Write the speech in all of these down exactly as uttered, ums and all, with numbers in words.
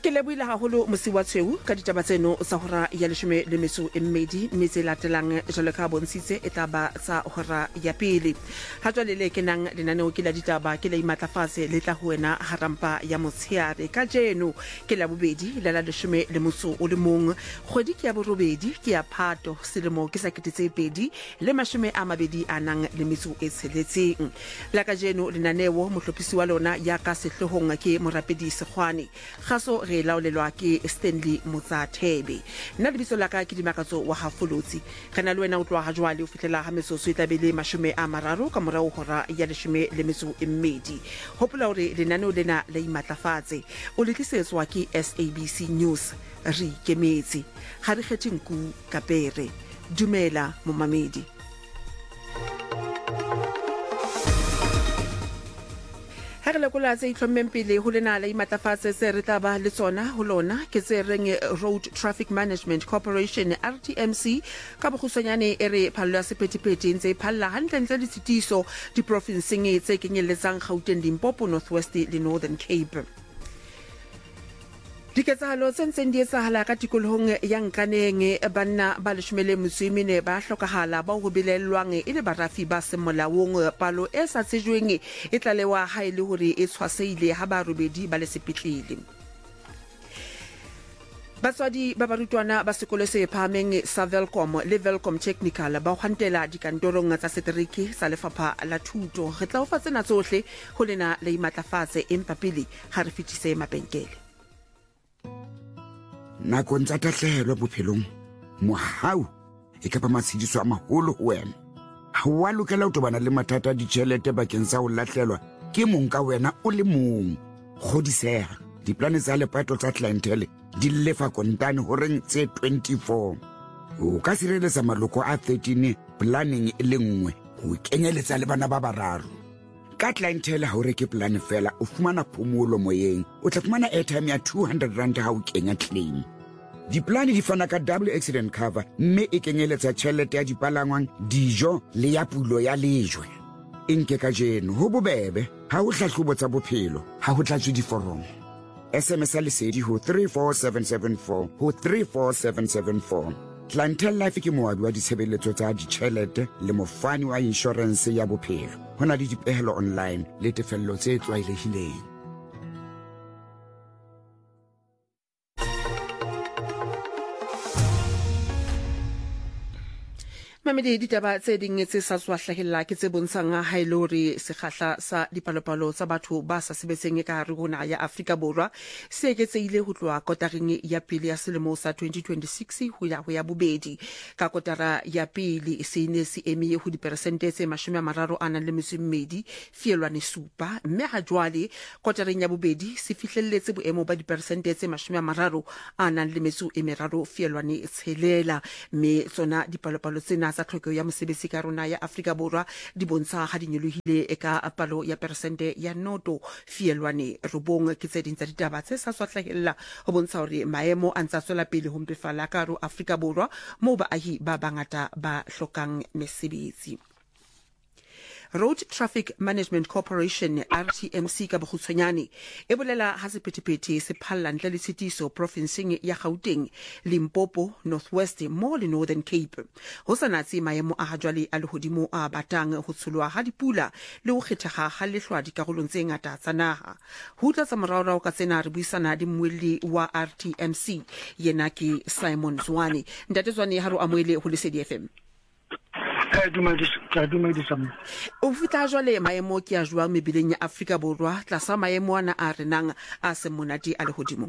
Ke lebohile haholo mosi wa tshweu ka ditaba tseno sa hora ya leshome le metso e mmedi mme tse latelang jwalo ka bontshitse e taba sa hora ya pele. Ha jwale le kenang lenaneo ke la ditaba ke la imatlafatse le tla ho wena harampa ya motsheare ka jeno ke la bobedi la la leshome le motso o le mong kgwedi ke ya borobedi ke ya Phato selemo ke sa ketetse pedi le mashome a mabedi a nang le metso e tsheletseng. La ka jeno lenaneo mohlophisi wa lona ya ka sehlohong ke morapedi Sekgwane kgaso re laolelwa ke Stanley Motsathebe. Nna lebitso la ka ke Dimakatso wa Hafolotsi kana le wena o tloa ha jwale o fitlela ha metsoso e tlabele mashome a mararo ka morao hora ya leshome le metso e mmedi. Hopola hore lenaneo lena la imatlafatse o le tlisetswa ke S A B C News re ikemetse ha re kgethe nku kapere. Dumela momamedi. Ha re lekola tse itlhommeng pele ho lena la imatlafatse se re taba le tsona ho lona ke tse reng Road Traffic Management Corporation R T M C ka bokgutshwanyane e re phalla sephethephethe ntse phalla hantle ntle le tshitiso di provinceng tse kenyelletsang Gauteng, Limpopo, North West le Northern Cape. Diketsahalo tse ntseng di etsahala ka tikolohong ya Nkaneng banna ba leshome motsoemene ba hlokahala ba ho belellwang e le barafi ba semolaong palo e sa tsejweng e tlalewa ha ile hore e tshwaseile ha ba robedi ba le sepetlele. Batswadi ba barutwana ba sekolo se phahameng sa Welcome le Welcome Technical ba hwantela dikantorong tsa seteriki sa lefapha la thuto. Re tla o fa tsena tsohle ho lena le imatlafatse empa pele ha re fitise mabenkele. Nakong tsa tahlehelo bophelong mohau e ka ba matshidiso a maholo ho wena. Ha wa lokela ho tobana le mathata a ditjhelete bakeng sa ho lahlelwa ke mong ka wena o le mong. Kgodiseha diplane tsa lepato tsa clientele di lefa kontane ho reng tse twenty-four. O ka sireletsa maloko a thirteen planning e le nngwe ho kenyeletsa le bana ba bararo. Ka clientele ha o reke plan fela o fumana phomolo moyeng o tla fumana airtime ya two hundred rand ha o kenya claim. Diplane di fana ka double accident cover mme e kenyeletsa tjhelete ya dipalangwang dijo le ya pulo ya lejwe. Enke ka jeno ho bobebe ha o hlahlobo tsa bophelo ha ho tlatswe diforomo. S M S lesedi ho three four seven seven four ho three four seven seven four. Clientele Life ke moabi wa ditshebeletso tsa ditjhelete le mofani wa insurance ya bophelo. Hona le dipehelo online le tefello tse tlwaelehileng. Mamedi ditaba tse ding tse sa tswa hlahella ke tse bontshang ha ile hore sekgahla sa dipalopalo tsa batho ba sa sebetseng ka hare ho naha ya Afrika Borwa se eketseile ho tloha kotareng ya pele ya selemo sa twenty twenty-six ho ya ho ya bobedi. Ka kotara ya pele se ne se eme ho diperesente tse mashome a mararo a nang le metso e mmedi fielwane supa mme ha jwale kotareng ya bobedi se fihlelletse boemo ba diperesente tse mashome a mararo a nang le metso e meraro fielwane tshelela mme tsona dipalopalo tsena sa tlhoko ya mosebetsi ka rona ya Afrika Borwa di bontsha ha di nyolohile e ka palo ya persente ya noto fielwane robong ke tse ding tsa ditaba tse sa tswa hlahella ho bontsha hore maemo a ntsa tswela pele ho mpefala ka ro Afrika Borwa moo baahi ba bangata ba hlokang mesebetsi. Road Traffic Management Corporation R T M C ka bokgutshwanyane e bolela ha sephethephethe se phalla ntle le tshitiso provinceng ya Gauteng, Limpopo, North West mo le Northern Cape. Ho sanatse maemo a hajwale a lehodimo a batang ho tsholwa ha dipula le ho kgethega ha lehlwa dikarolong tse ngata tsa naha. Ho tla tsa moraorao ka tsena re buisana di mwelli wa R T M C yena ke Simon Zwane. Ntate Zwane ha ro amoele ho Lesedi F M. O fita jwale maemo ke a jwang mebileng ya Afrika Borwa tlasa maemo ana a renang a se monate a lehodimo?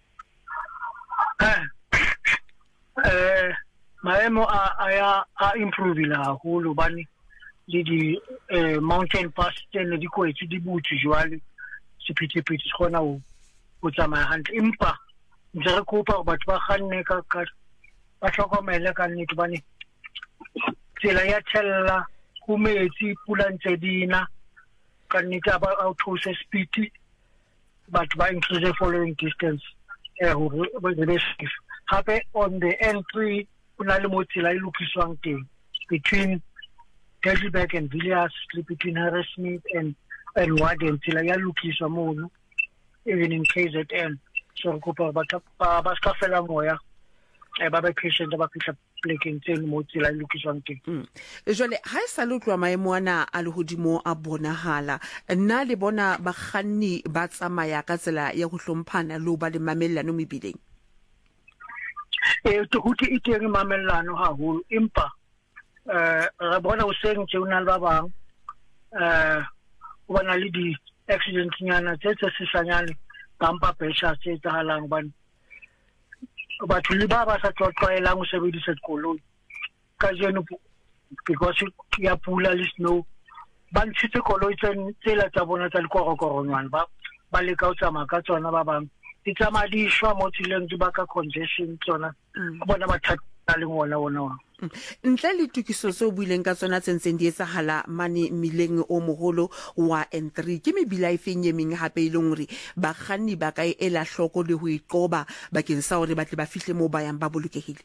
Eh maemo a ya a improve la haholo bane le di mountain pass tsene di kwetse di butse jwale sephethephethe se kgona ho ho tsamaya hantle empa ntse re kopa batho ba kganne ka ka ba hlokomele ka nnete bane tsela ya tshella ho metsi pula ntse dina ka nnete ba auto speed but by increase following distance eh ho be safe. Hape on the N three una le mo tsela e lokiswang teng between Tafelberg and Villiers, between Harrismith and and Warden tsela ya lokiswa mono even in K Z N. so re kopa ba ba ska fela moya e ba ba patient ba fihla plekeng tseno mo tsela e lokiswang teng. Jwale ha e sa le tloa maemo ana a lehodimo a bonahala nna le bona bakganni ba tsamaya ka tsela ya go hlomphana le ba le mamellano mebileng. E to huti e teng mamellano haholo empa eh re bona o seng tse una le ba bang eh o bana le di accident nyana tse tse sesanyane kampa pesha tse tsahalang ban batho le ba ba sa tlwaelang ho sebedisa dikoloi ka jeno because ya pula le snow ba ntshitse koloi tsela tsa bona tsa lekorokoronyana ba ba le ka o tsamaya ka tsona ba bang di tsamaya di shwa mo tseleng di baka congestion tsona bona ba thata le ngwana ona. Ntle le tukiso tse o buileng ka tsona tsentseng di etsahala mane mileng o mogolo wa N three ke mebila e feng yemeng hape e leng hore bakganni ba ka e ela hloko le ho iqoba bakeng sa hore ba tle ba fihle mo ba yang ba bolokehile.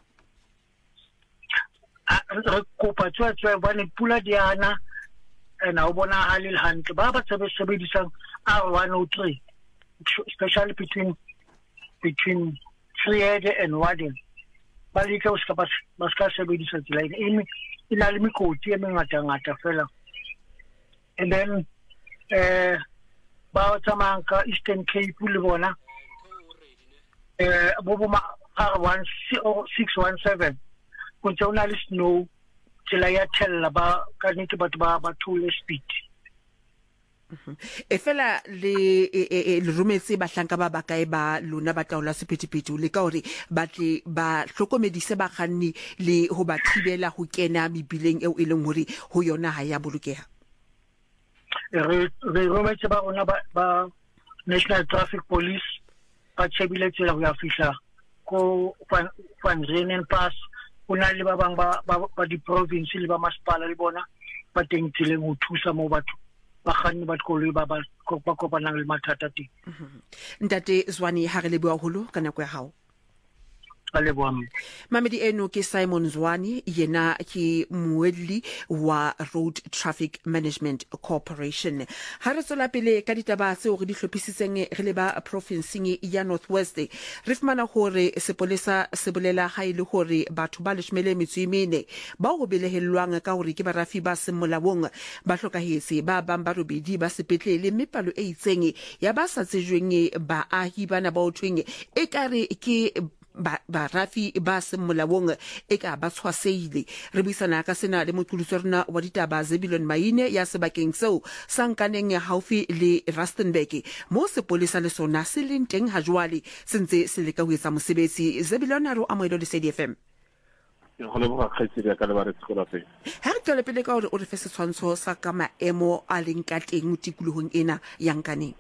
Re kopa tswa tswa bane pula di ana ena o bona ha le hantle ba ba tsebe sebedisang R one oh three especially between between Triede and Warden. Ba le ka uska bas baska sebedisa tsela ene e na le mikoti e mengata ngata fela. And then eh ba tsamaya ka Eastern Cape le bona eh bo bo ma R one six one seven go tsona le snow tsela ya tella ba ka nete batho ba ba thule speed. E fela le le rumetse ba hlanka ba ba kae ba lona ba taola sephethephethe le ka hore ba tle ba hlokomedise ba kganni le ho ba thibela ho kena mebileng eo e leng hore ho yona ha ya bolokeha. Re re rumetse ba rona ba National Traffic Police ba tshebile tsela ho ya fihla ko Van Renen Pass ona le ba bang ba ba di province le ba masipala le bona ba teng tseleng ho thusa mo batho bakganni ba dikoloi ba ba kopanang le mathata teng. Ntate Zwane ha re leboha holo ka nako ya hao. Mamedi eno ke Simon Zwane yena ke moedli wa Road Traffic Management Corporation. Ha re tswela pele ka ditaba tseo re di hlophisitseng re le ba provinceng ya Northwest re fumana hore sepolesa se bolela ha ile hore batho ba leshmele metswimene ba go belehellwang ka hore ke barafi ba semolawong ba hlokahetse ba bang ba robedi ba sepetlele mme palo e itseng ya ba sa tsejweng ba ahi bana ba othweng e kare ke ba barafi ba semolawong e ka ba tshwaseile. Re buisana ka sena le moqolotsi rona wa ditaba Zebilon Maine ya sebakeng seo sankaneng ya haufi le Rustenburg mo sepolesa le sona se leng teng ha jwale sentse se le ka ho etsa mosebetsi. Zebilon a ro amohelo le C D F M. Go le boga khaitsedi ka le ba re tsekola tse ha re tole pele ka hore o re fe setshwantsho sa ka maemo a leng ka teng tikulohong ena ya nkaneng.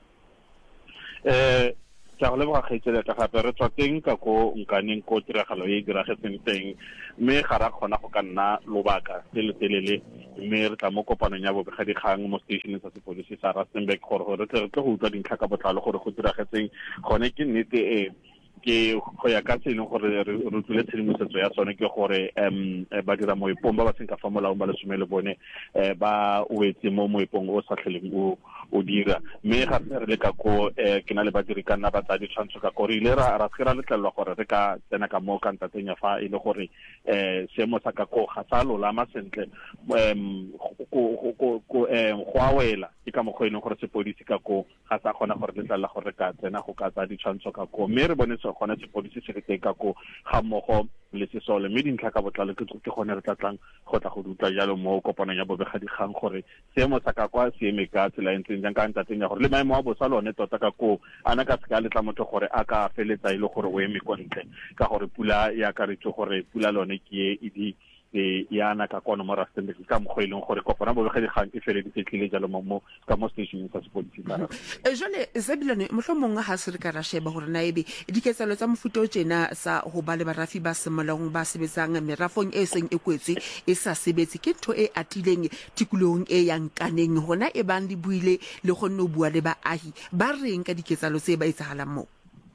eh ka go le boga khaitsedi ka gape re tswa teng ka ko nkaneng ko tiragalo e diragetseng teng mme ga ra kgona go ka nna lobaka le le telele mme re tla mo kopanong ya bobegadikgang mo stationeng sa sepodisi sa Rustenburg gore re tle re tle go utlwa dintlha ka botlalo gore go diragetseng gone ke nnete e ke go ya ka tsene gore re tlile tshedimosetso ya tsone ke gore em ba dira moepong ba ba seng ka fa molaong ba le somele bone ba wetse mo moepong o sa tlheleng o o dira mme ga re le ka ko ke na le badiri ka nna ba tsa ditshwantsho ka gore ile ra ra tsira letlelwa gore re ka tsena ka mo ka ntateng ya fa ile gore eh seemo sa ka ko ga sa lola ma sentle em go go go em go awela ke ka mo go ene gore sepodisi ka ko ga sa kgona gore letlela gore ka tsena go ka tsa ditshwantsho ka ko mme re bone gona sepodisi se re teng ka ko ga mmogo le se sole mme dintlha ka botlalo ke ke gone re tlatlang go tla go dutla jalo mo kopanong ya bobegadikgang gore seemo sa ka kwa seeme ka tsela entseng jang ka ntateng ya gore le maemo a bosa lone tota ka ko ana ka se ka letla motho gore a ka feletsa ile gore o eme ko ntle ka gore pula ya ka re tso gore pula lone ke e di e yana ka kono mo Rustenburg ka mo go ileng gore kopana bobegadikgang e fele di tlile jalo mo ka mo station sa sepodisi ba e jole Zebilone mohlomong ha se re ka ra sheba gore na ebe diketsalo tsa mofuta o tsena sa ho ba le barafi ba semolong ba sebetsang merafong e seng e kwetse e sa sebetse ke ntho e atileng tikulohong e yang kaneng hona e bang di buile le gonne o bua le baahi ba reng ka diketsalo tse ba etsahalang mo.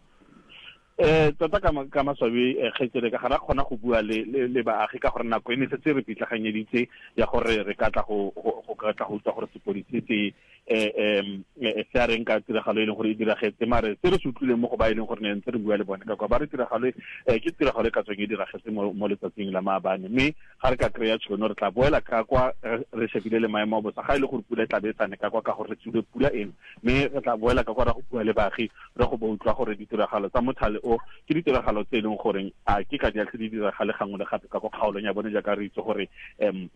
eh tota ka ka maswabi kgetsele ka gara khona go bua le le baagi ka gore nako ene se re pitlaganyeditse ya gore re ka tla go go ka tla go tswa gore sepodisi se um se a reng ka tiragalo e leng gore e diragetse mare se re se utlwileng mo go ba e leng gore ne ntse re bua le bone ka kwa ba re tiragalo ke tiragalo e ka tsweng e diragetse mo letsatsing la maabane mme ga re ka kry-a tšhono re tla boela ka kwa re shebile le maemo a bosa ga e le gore pula e tla be e sane ka kwa ka gore re tswile pula eno mme re tla boela ka kwa ra go bua le baagi re go ba utlwa gore ditiragalo tsa mothale o ke ditiragalo tse e leng goreng a ke ka diatlhe di diragale gangwe le gape ka kwa kgaolong ya bone jaaka re itse gore um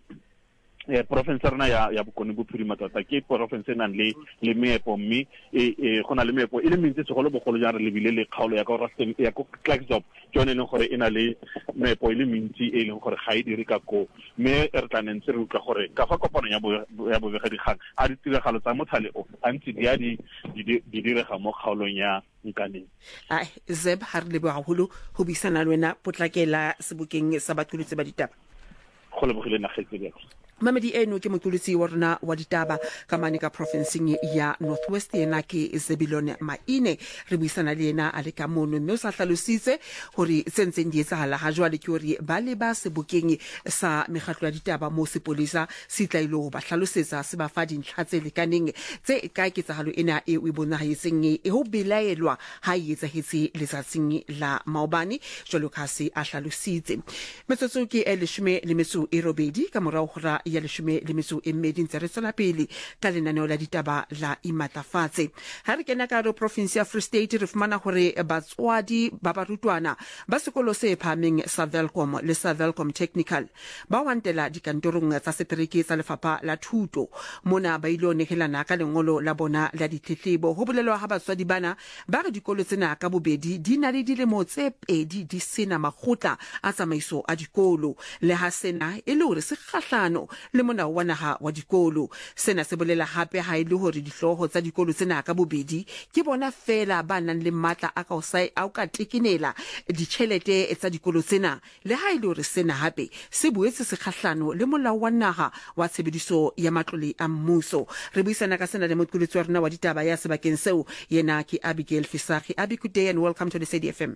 eh province rena ya ya Bokone Bophirima tota ke province nang le le meepo mme e gona le meepo e le mentse segolo bogolo ja re lebile le kgaolo ya ka Rustenburg ya go Klerksdorp jone leng gore ena le meepo e le mentsi e leng gore ga e dire ka ko mme re tla nentse re utlwa gore ka fa kopano ya ya bobega digang a ditiragalo tsa mothale o a ntse di a di di direga mo kgaolong ya Nkaneng. Ai Zeb ha re lebo haholo ho bisana le wena potlakela sebokeng sa batuletse ba ditaba go lebogile nagetse bjalo Mamedi eno ke motulisi wa rona wa ditaba ka mane ka provinceng ya Northwest yena ke Zebilon Maine re buisana le yena a le ka mono mme o sa hlalositse hore sentseng di etsahala ha jwale ke hore ba le ba sebokeng sa megatlo ya ditaba mo sepolisa se tlailo ba hlalosetsa se ba fa dintlha tse lekaneng tse ka ketsagalo ena e o bona ha etseng e ho belaelwa ha e etsahetse letsatsing la maobane jwalo ka se a hlalositse metsotso ke eleshome le metso e robedi ka morao hora ya leshome le metso e mmedi ntse re tswela pele ka lenaneo la ditaba la imatlafatse ha re kena ka ro province ya Free State re fumana hore batswadi ba barutwana ba sekolo se phameng sa Welcome le sa Welcome Technical ba wantela dikantorong tsa setereke tsa lefapha la thuto mona ba ilo nehelana ka lengolo la bona la ditletlebo ho bolelwa ha batswadi bana ba re dikolo tsena ka bobedi di na le dilemo tse pedi di sena makgotla a tsamaiso a dikolo le ha sena e le hore se kgahlano le mona wa naha wa dikolo sena se bolela hape ha ile hore dihloho tsa dikolo tsena ka bobedi ke bona fela ba nang le matla a ka o sai a ka tekenela ditšhelete tsa dikolo tsena le ha ile hore sena hape se boetse se kgahlano le molao wa naha wa tshebediso ya matlole a mmuso re buisana ka sena le motkuletsi wa rona wa ditaba ya sebakeng seo yena ke Abigail Fisaki. Abi, good day and welcome to the C D F M.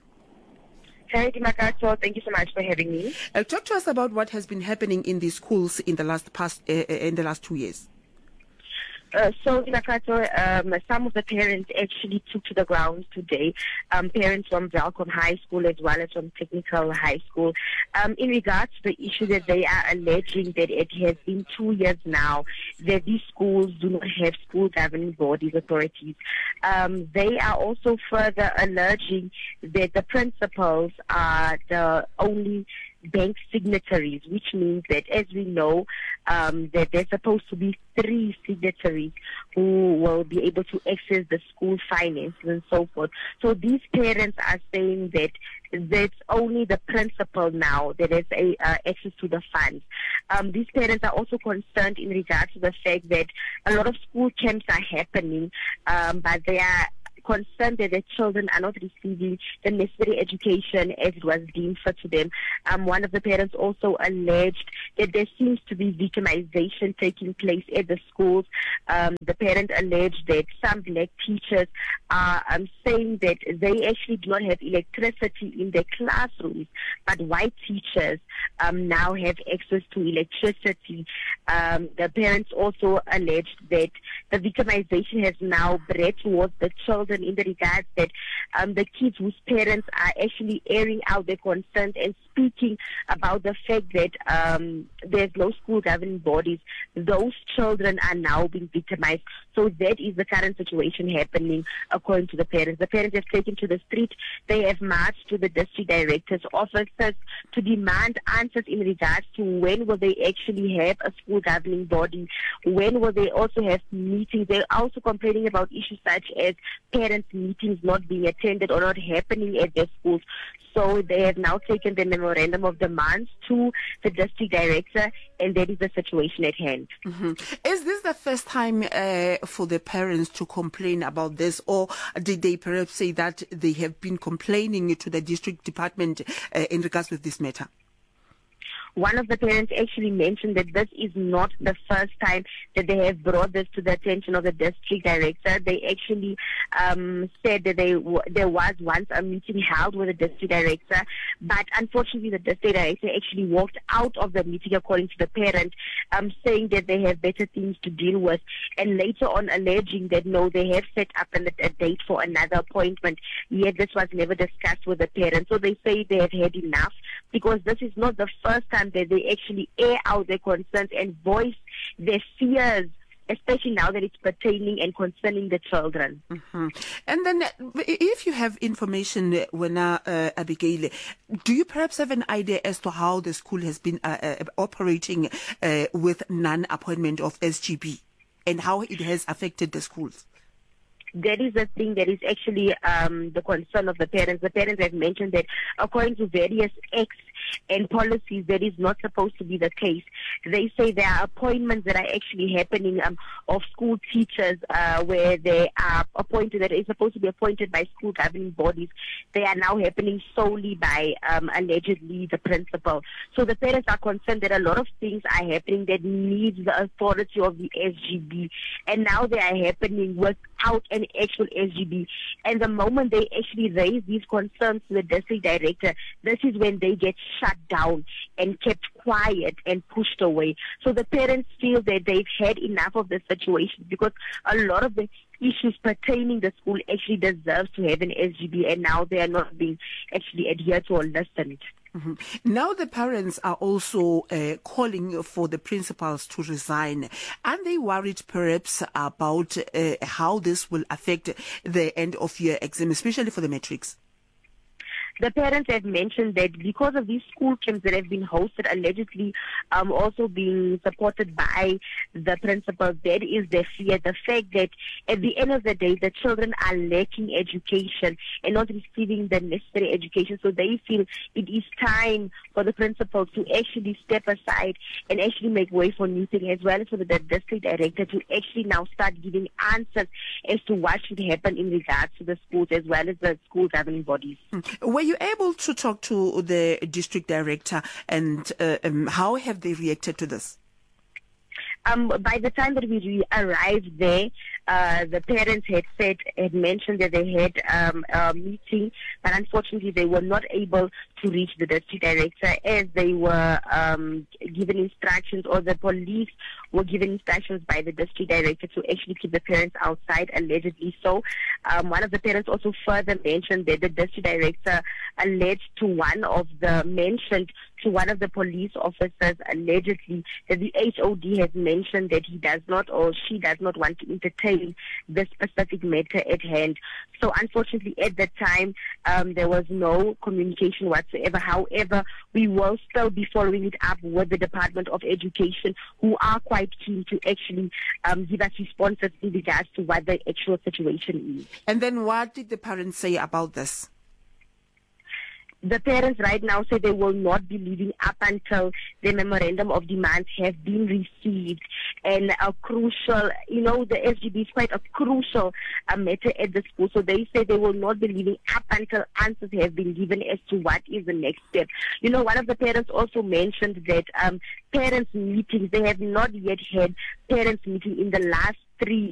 Hi, Dimakato. Thank you so much for having me. Uh, talk to us about what has been happening in these schools in the last past uh, in the last two years. Uh, so, Dimakato, um, some of the parents actually took to the ground today, um, parents from Welcome High School as well as from Technical High School, um, in regards to the issue that they are alleging that it has been two years now that these schools do not have school governing bodies, authorities. Um, they are also further alleging that the principals are the only bank signatories, which means that, as we know, um, that there's supposed to be three signatories who will be able to access the school finances and so forth. So these parents are saying that that's only the principal now that has a, uh, access to the funds. Um, these parents are also concerned in regards to the fact that a lot of school camps are happening, um, but they are concerned that their children are not receiving the necessary education as it was deemed for to them. Um, one of the parents also alleged that there seems to be victimization taking place at the schools. Um, the parent alleged that some black teachers are um, saying that they actually do not have electricity in their classrooms, but white teachers um, now have access to electricity. Um, the parents also alleged that the victimization has now bred towards the children in the regards that um, the kids whose parents are actually airing out their concerns and speaking about the fact that um, there's no school governing bodies, those children are now being victimized. So that is the current situation happening according to the parents. The parents have taken to the street. They have marched to the district director's offices to demand answers in regards to when will they actually have a school governing body, when will they also have meetings. They're also complaining about issues such as parents' meetings not being attended or not happening at their schools. So they have now taken the memorandum of demands to the district director, and that is the situation at hand. Mm-hmm. Is this the first time uh, for the parents to complain about this, or did they perhaps say that they have been complaining to the district department uh, in regards with this matter? One of the parents actually mentioned that this is not the first time that they have brought this to the attention of the district director. They actually um, said that they w- there was once a meeting held with the district director, But unfortunately, the district director actually walked out of the meeting, according to the parent, um, saying that they have better things to deal with, and later on alleging that no, they have set up a, a date for another appointment, yet this was never discussed with the parents. So they say they have had enough, because this is not the first time that they actually air out their concerns and voice their fears, especially now that it's pertaining and concerning the children. Mm-hmm. And then, if you have information, Wena uh, Abigail, do you perhaps have an idea as to how the school has been uh, uh, operating uh, with non-appointment of S G B, and how it has affected the schools? That is the thing that is actually um, the concern of the parents. The parents have mentioned that according to various acts and policies, that is not supposed to be the case. They say there are appointments that are actually happening um, of school teachers uh, where they are appointed, that is supposed to be appointed by school governing bodies. They are now happening solely by um, allegedly the principal. So the parents are concerned that a lot of things are happening that needs the authority of the S G B, and now they are happening without an actual S G B. And the moment they actually raise these concerns to the district director, this is when they get shut down and kept quiet and pushed away. So the parents feel that they've had enough of the situation, because a lot of the issues pertaining the school actually deserves to have an S G B, and now they are not being actually adhered to or listened. Mm-hmm. Now the parents are also uh, calling for the principals to resign. Aren't they worried perhaps about uh, how this will affect the end of year exam, especially for the matrics? The parents have mentioned that because of these school camps that have been hosted, allegedly um, also being supported by the principals, that is their fear. The fact that at the end of the day, the children are lacking education and not receiving the necessary education. So they feel it is time for the principals to actually step aside and actually make way for new things, as well as for the district director to actually now start giving answers as to what should happen in regards to the schools, as well as the school governing bodies. Mm. Were you able to talk to the district director, and uh, um, how have they reacted to this? Um, by the time that we arrived there, uh, the parents had said, had mentioned that they had um, a meeting, but unfortunately they were not able to reach the district director, as they were um, given instructions, or the police were given instructions by the district director to actually keep the parents outside, allegedly so. Um, one of the parents also further mentioned that the district director alleged to one of the, mentioned to one of the police officers, allegedly, that the H O D has mentioned that he does not, or she does not want to entertain the specific matter at hand. So unfortunately at that time um, there was no communication whatsoever. However, we will still be following it up with the Department of Education, who are quite keen to actually um, give us responses in regards to what the actual situation is. And then what did the parents say about this? The parents right now say they will not be leaving up until the memorandum of demands have been received. And a crucial, you know, the S G B is quite a crucial uh, matter at the school. So they say they will not be leaving up until answers have been given as to what is the next step. You know, one of the parents also mentioned that um, parents' meetings, they have not yet had parents' meeting in the last three